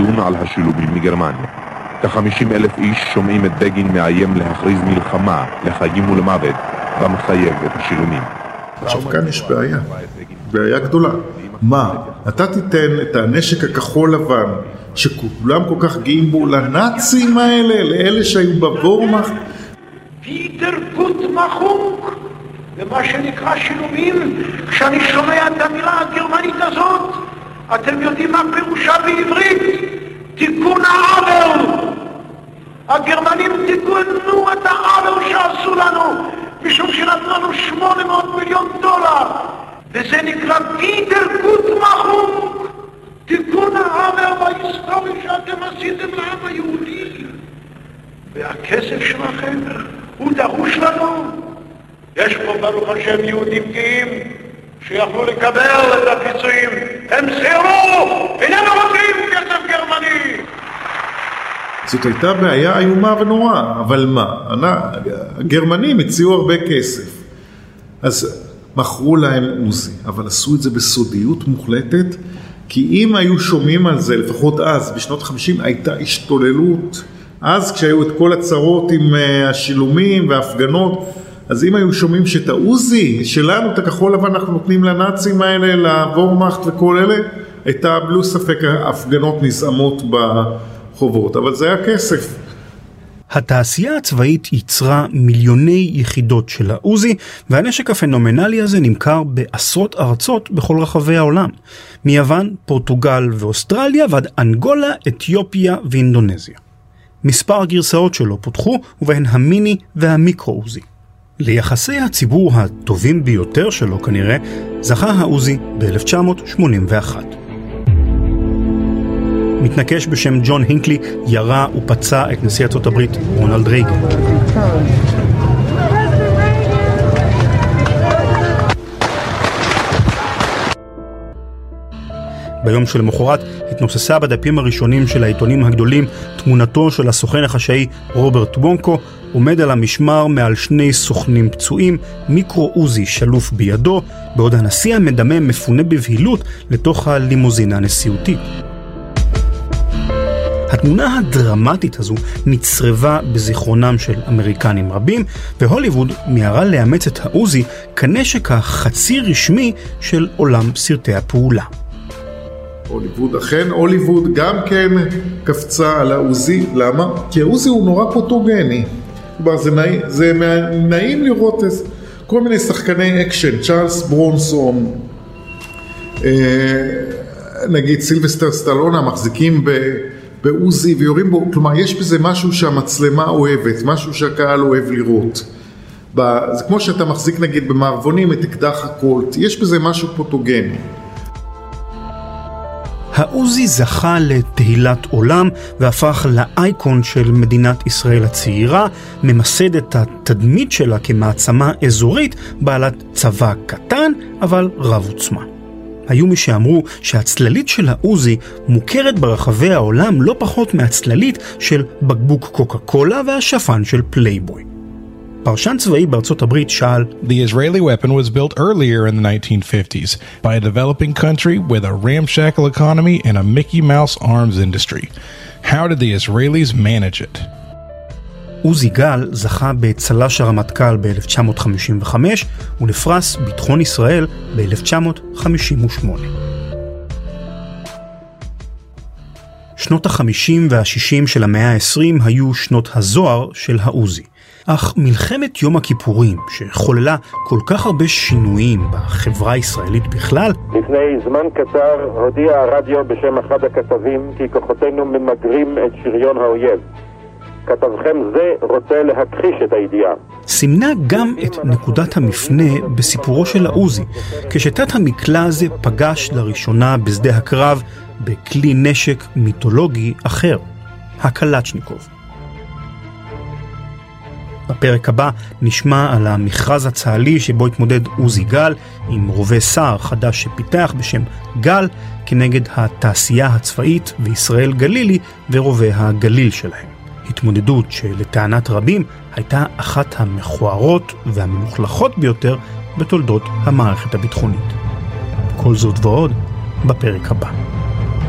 דיון על השילומים מגרמניה. כ-50,000 איש שומעים את בגין מאיים להכריז מלחמה לחיים ולמוות במחייב את השילומים. עכשיו כאן יש בעיה גדולה. מה? אתה תיתן את הנשק הכחול לבן שכולם כל כך גאים בו לנאצים האלה, לאלה שהיו בוורמאכט? פיטר גוטמאכונג, ומה שנקרא שילומים. כשאני שומע את המילה הגרמנית הזאת, אתם יודעים מה פירושה בעברית? תיקון העוול. הגרמנים תיקנו את העוול שעשו לנו, משום שנתנו לנו $800 מיליון, וזה נקרא פיטר גוטמאכונג, תיקון העוול בהיסטוריה שאתם עשיתם לעם היהודי. והכסף שלכם הוא דרוש לנו. יש פה ברוך השם יהודים גאים שיכלו לקבל את הפיצויים, הם סירבו, איננו רוצים כסף גרמני. זאת הייתה בעיה איומה ונוראה, אבל מה? הגרמנים הציעו הרבה כסף, אז מכרו להם עוזי, אבל עשו את זה בסודיות מוחלטת, כי אם היו שומעים על זה, לפחות אז, בשנות ה-50, הייתה השתוללות. אז כשהיו את כל הצרות עם השילומים וההפגנות, אז אם היו שומעים שאת העוזי שלנו, את הכחול לבן, אנחנו נותנים לנאצים האלה, לוורמאכט וכל אלה, הייתה בלו ספק הפגנות נזעמות בחובות, אבל זה היה כסף. התעשייה הצבאית ייצרה מיליוני יחידות של העוזי, והנשק הפנומנלי הזה נמכר בעשרות ארצות בכל רחבי העולם, מיוון, פורטוגל ואוסטרליה ועד אנגולה, אתיופיה ואינדונזיה. מספר גרסאות שלו פותחו, ובהן המיני והמיקרו-עוזי. ליחסי הציבור הטובים ביותר שלו כנראה, זכה העוזי ב-1981. מתנקש בשם ג'ון הינקלי ירה ופצע את נשיא ארצות הברית רונלד רייגן. ביום שלמחרת התנוססה בדפים הראשונים של העיתונים הגדולים תמונתו של הסוכן החשאי רוברט וונקו, עומד על המשמר מעל שני סוכנים פצועים, מיקרו-עוזי שלוף בידו, בעוד הנשיא המדמם מפונה בבהילות לתוך הלימוזינה הנשיאותית. התמונה הדרמטית הזו נצרבה בזיכרונם של אמריקנים רבים, והוליווד מיהרה לאמץ את העוזי כנשק החצי רשמי של עולם סרטי הפעולה. הוליווד, אכן הוליווד גם כן קפצה על העוזי. למה? כי העוזי הוא נורא פוטוגני. זה נעים לראות כל מיני שחקני אקשן, צ'ארלס ברונסון, נגיד סילבסטר סטלון, המחזיקים בעוזי ויורים בו, כלומר יש בזה משהו שהמצלמה אוהבת, משהו שהקהל אוהב לראות. זה כמו שאתה מחזיק נגיד במערבונים את אקדח הקולט, יש בזה משהו פוטוגני. העוזי זכה לתהילת עולם והפך לאייקון של מדינת ישראל הצעירה, ממסד את התדמית שלה כמעצמה אזורית בעלת צבא קטן אבל רב עוצמה. היו מי שאמרו שהצללית של העוזי מוכרת ברחבי העולם לא פחות מהצללית של בקבוק קוקה קולה והשפן של פלייבוי. פרשן צבאי בארצות הברית שאל, The Israeli weapon was built earlier in the 1950s by a developing country with a ramshackle economy and a Mickey Mouse arms industry. How did the Israelis manage it? עוזי גל זכה בצל"ש הרמטכ"ל ב-1955 ולפרס ביטחון ישראל ב-1958. שנות ה-50 וה-60 של המאה ה-20 היו שנות הזוהר של העוזי. אך מלחמת יום הכיפורים, שחוללה כל כך הרבה שינויים בחברה הישראלית בכלל, לפני זמן קצר הודיע הרדיו בשם אחד הכתבים כי כוחותינו ממגרים את שריון האויב. כתבכם זה רוצה להכחיש את הידיעה. סימנה גם את נקודת המפנה בסיפורו של העוזי, כשתת המקלע הזה פגש לראשונה בשדה הקרב בכלי נשק מיתולוגי אחר, הקלצ'ניקוב. בפרק הבא נשמע על המכרז הצה"לי שבו התמודד עוזי גל עם רובה סער חדש שפיתח בשם גל כנגד התעשייה הצבאית וישראל גלילי ורובה הגליל שלהם. התמודדות שלטענת רבים הייתה אחת המכוערות והמלוכלכות ביותר בתולדות המערכת הביטחונית. כל זאת ועוד בפרק הבא.